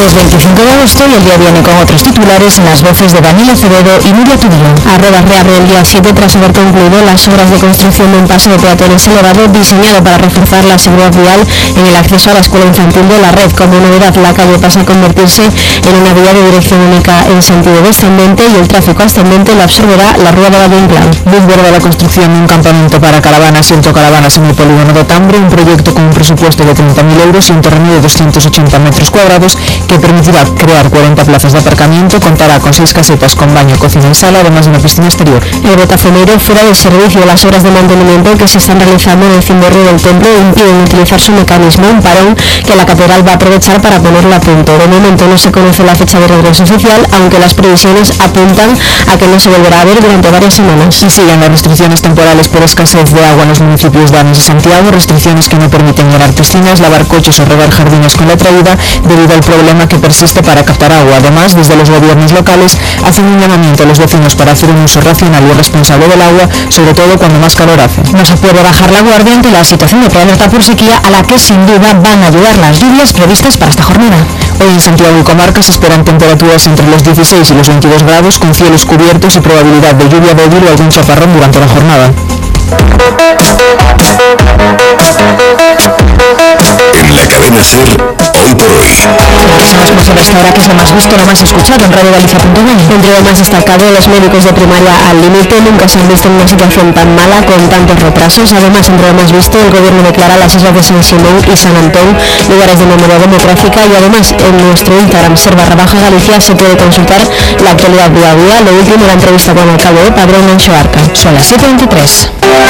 martes 25 de agosto y el día viene con otros titulares en las voces de Daniel Acevedo y Nuria Tudillo. Arroba reabre el día 7 tras haber concluido las obras de construcción de un paso de peatones elevado diseñado para reforzar la seguridad vial en el acceso a la escuela infantil de la red. Como novedad, la calle pasa a convertirse en una vía de dirección única en sentido descendente y el tráfico ascendente lo absorberá la Rúa de Valle Inclán. Luz verde a la construcción de un campamento para caravanas y autocaravanas en el polígono de Tambre, un proyecto con un presupuesto de 30.000 euros y un terreno de 280 metros cuadrados que permitirá crear 40 plazas de aparcamiento, contará con 6 casetas con baño, cocina y sala, además de una piscina exterior. El botafonero fuera de servicio. Las obras de mantenimiento que se están realizando en el cimborrio del templo impiden utilizar su mecanismo, un parón que la catedral va a aprovechar para ponerlo a punto. De momento no se conoce la fecha de regreso oficial, aunque las previsiones apuntan a que no se volverá a ver durante varias semanas. Y siguen las restricciones temporales por escasez de agua en los municipios de Ames y Santiago, restricciones que no permiten llenar piscinas, lavar coches o regar jardines con la traída debido al problema que persiste para captar agua. Además, desde los gobiernos locales hacen un llamamiento a los vecinos para hacer un uso racional y responsable del agua, sobre todo cuando más calor hace. No se puede bajar la guardia ante la situación de prealerta por sequía, a la que sin duda van a ayudar las lluvias previstas para esta jornada. Hoy en Santiago y comarcas se esperan temperaturas entre los 16 y los 22 grados, con cielos cubiertos y probabilidad de lluvia débil o algún chaparrón durante la jornada. En la cadena SER, hoy por hoy. Pasamos por esta hora, que es lo más visto, lo más escuchado en radiogalicia.com. Entre lo más destacado, los médicos de primaria al límite nunca se han visto en una situación tan mala con tantos retrasos. Además, entre lo más visto, el gobierno declara las islas de San Simón y San Antón lugares de memoria demográfica, y además en nuestro Instagram ser_Galicia se puede consultar la actualidad día a día. Lo último, la entrevista con el alcalde de Padrón, Anxo Arca. Son las 7:23.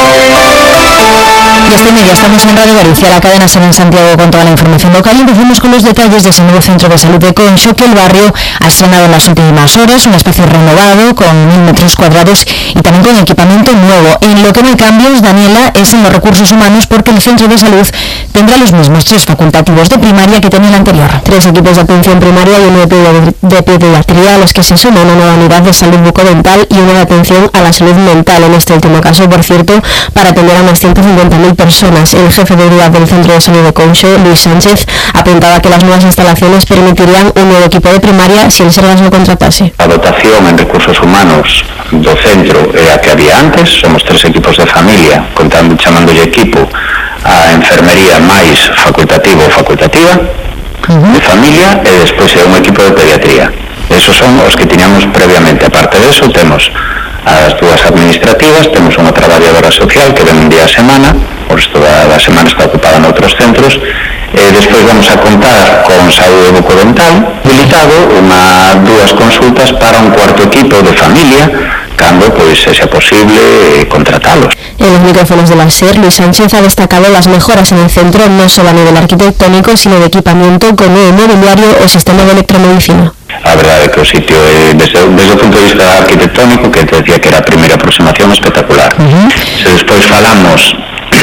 Y este medio estamos en Radio Galicia, la cadena SER en Santiago, con toda la información local. Y empezamos con los detalles de ese nuevo centro de salud de Conxo, que el barrio ha estrenado en las últimas horas, un espacio renovado con 1.000 metros cuadrados y también con equipamiento nuevo. En lo que no hay cambios, Daniela, es en los recursos humanos, porque el centro de salud tendrá los mismos 3 facultativos de primaria que tenía el anterior. 3 equipos de atención primaria y uno de pediatría, a los que se suma una nueva unidad de salud bucodental y una de atención a la salud mental, en este último caso, por cierto, para atender a unas 150.000 personas. El jefe de unidad del centro de salud de Conxo, Luis Sánchez, apuntaba que las nuevas instalaciones permitirían un nuevo equipo de primaria si el Sergas lo contratase. A dotación en recursos humanos do centro é a que había antes. Somos 3 equipos de familia, contando, chamándolle equipo a enfermería máis facultativo ou facultativa de familia, e despois é un equipo de pediatría. Esos son os que tiñamos previamente. Aparte de eso, temos as 2 administrativas, temos unha traballadora social que ven un día a semana, por isto da semana está ocupada noutros centros, e despois vamos a contar con saúde bucodental habilitado, 2 consultas para un 4º equipo de familia, cando pois sexa posible contratalos. En los micrófonos de la SER, Luis Sánchez ha destacado las mejoras en el centro, no solo a nivel arquitectónico, sino de equipamiento con nuevo mobiliario o sistema de electromedicina. A verdade é que o sitio, desde o punto de vista arquitectónico, que te decía que era a primeira aproximación, espectacular. Se despois falamos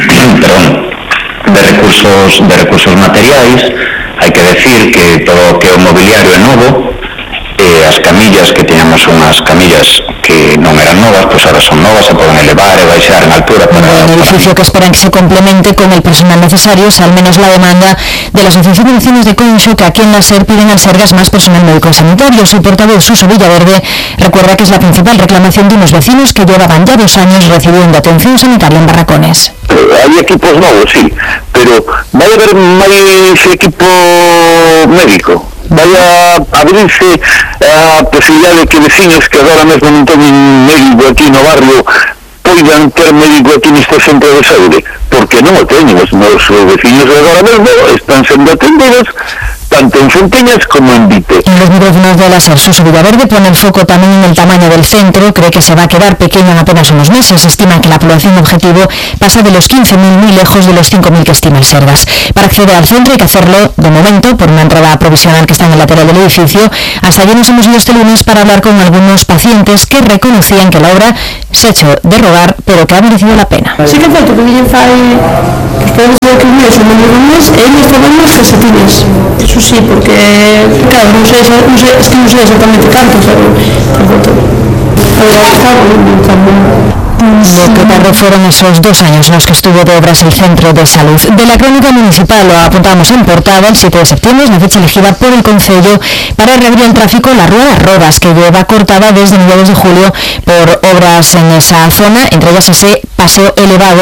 de recursos materiais, hai que decir que todo o que é o mobiliario é novo. As camillas, que teníamos unhas camillas que non eran novas, pois ahora son novas, se poden elevar e baixar en altura. Un edificio que esperan que se complemente con el personal necesario, es al menos la demanda de la Asociación de Vecinos de Conxo, que aquí en la SER piden al Sergas más personal médico sanitario. Su portavoz, Suso Villaverde, recuerda que es la principal reclamación de unos vecinos que llevaban ya 2 años recibiendo atención sanitaria en barracones. Hay equipos novos, sí, pero vai haber máis equipo médico. Vai a abrirse a posibilidade de que vecinos que agora mesmo non teñen médico aquí no barrio poidan ter médico aquí neste centro de saúde, porque non o teñen. Os vecinos de agora mesmo están sendo atendidos tanto en Fonteñas como en Vite. En los micrófonos de la SER, Suso Villaverde pone el foco también en el tamaño del centro. Cree que se va a quedar pequeño en apenas unos meses. Estima que la población objetivo pasa de los 15.000 muy lejos de los 5.000 que estima el Sergas. Para acceder al centro hay que hacerlo, de momento, por una entrada provisional que está en el lateral del edificio. Hasta allí nos hemos ido este lunes para hablar con algunos pacientes que reconocían que la obra se ha hecho de rogar, pero que ha merecido la pena. Sí que é certo que viñen fai que podemos ver que viñen son menos de un mes e eles tomamos fesatines. Eso sí, porque claro, non sei exactamente canto, pero por foto. A verdade está tamén. Lo que tardó fueron esos 2 años en los que estuvo de obras el centro de salud. De la crónica municipal lo apuntamos en portada. El 7 de septiembre es la fecha elegida por el Concello para reabrir el tráfico la Rúa das Rodas, que lleva cortada desde mediados de julio por obras en esa zona, entre ellas ese paseo elevado,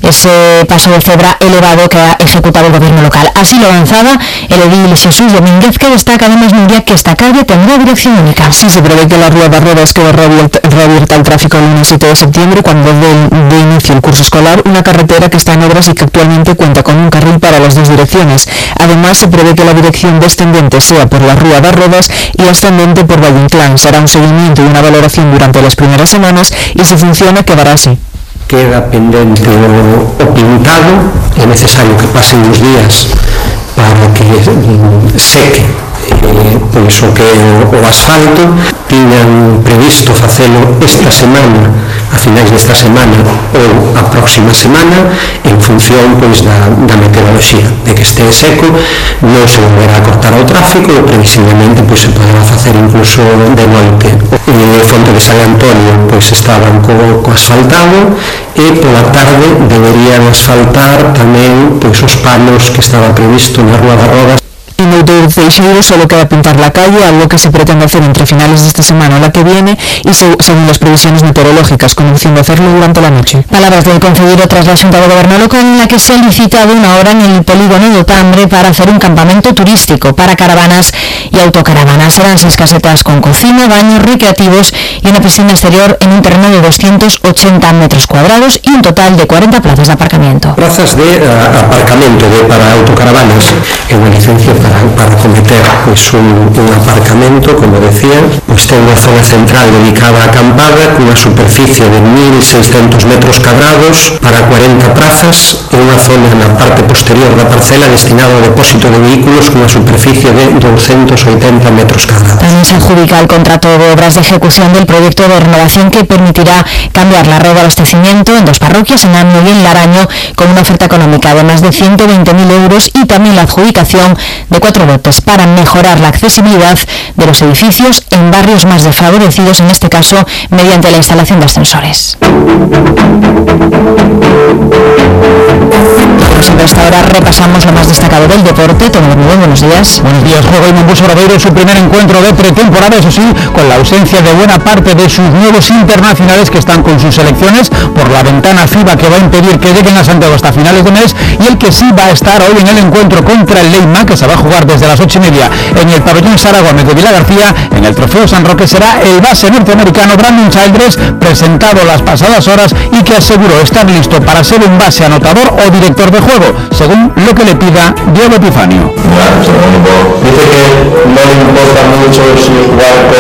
ese paso de cebra elevado que ha ejecutado el gobierno local. Así lo avanzaba el edil Jesús Domínguez, que destaca además, Nuria, que esta calle tendrá dirección única. Sí, se prevé que la Rúa das Rodas quede reabierta al tráfico el lunes 7 de septiembre, cuando de inicio el curso escolar, una carretera que está en obras y que actualmente cuenta con un carril para las 2 direcciones. Además, se prevé que la dirección descendente sea por la Rúa das Rodas y ascendente por Valle Inclán. Será un seguimiento y una valoración durante las primeras semanas y si funciona quedará así. Queda pendente o pintado, é necesario que pasen os días para que seque pois o que o asfalto. Tiñan previsto facelo esta semana, a finais desta semana ou a próxima semana, en función pois da meteoroloxía, de que este seco non se volverá a cortar o tráfico e previsiblemente pois se poderá facer incluso de noite. Fonte de San Antonio pois estaban co asfaltado e pola tarde deberían asfaltar tamén pois os palos que estaba previsto na Rúa das Rodas. En Outeiro de Ceixeiro solo queda pintar la calle, algo que se pretende hacer entre finales de esta semana o la que viene y según las previsiones meteorológicas, con opción de hacerlo durante la noche. Palabras del concejero tras la Junta de Gobierno local, en la que se ha licitado una hora en el polígono de Otambre para hacer un campamento turístico para caravanas y autocaravanas. Serán 6 casetas con cocina, baños recreativos y una piscina exterior en un terreno de 280 metros cuadrados y un total de 40 plazas de aparcamiento. Plazas de aparcamento para autocaravanas, en una licencia para cometer pois un aparcamento, como decía, pois ten unha zona central dedicada a acampada cunha superficie de 1.600 metros cuadrados para 40 plazas e unha zona na parte posterior da parcela destinada ao depósito de vehículos cunha superficie de 280 metros cuadrados. También se adjudica el contrato de obras de ejecución del proyecto de renovación que permitirá cambiar la red de abastecimiento en 2 parroquias, en Amio y en Laraño, con una oferta económica de más de 120.000 euros y también la adjudicación de 4 lotes para mejorar la accesibilidad de los edificios en barrios más desfavorecidos, en este caso mediante la instalación de ascensores. A esta hora repasamos lo más destacado del deporte. Todos muy buenos días. Buenos días. Juega el Mombus Obradoiro su primer encuentro de pretemporada, eso sí, con la ausencia de buena parte de sus nuevos internacionales que están con sus selecciones por la ventana FIBA que va a impedir que lleguen a Santiago hasta finales de mes, y el que sí va a estar hoy en el encuentro contra el Leima, que se va a jugar desde las 8:30 en el pabellón Sara Gómez de Vilagarcía, en el Trofeo San Roque, será el base norteamericano Brandon Childress, presentado las pasadas horas y que aseguró estar listo para ser un base anotador o director de juego, según lo que le pida Diego Epifanio. Dice que no le importa mucho si jugar con